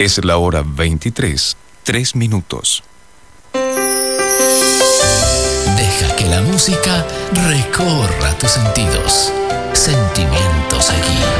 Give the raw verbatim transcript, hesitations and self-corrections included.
Es la hora veintitrés, tres minutos. Deja que la música recorra tus sentidos. Sentimientos aquí.